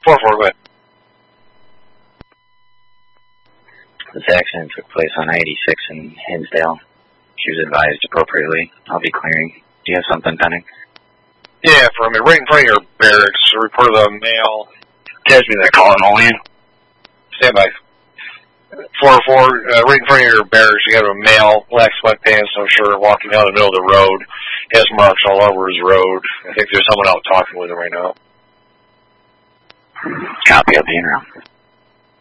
4-4, go ahead. This accident took place on I-86 in Hinsdale. She was advised appropriately. I'll be clearing. Do you have something pending? Yeah, for me, right in front of your barracks, a report of a male. Tell me they're calling all in. Stand by. 4-4, right in front of your barracks, you got a male, black sweatpants, no shirt, walking down the middle of the road. He has marks all over his road. I think there's someone out talking with him right now. Copy, I'll be in around.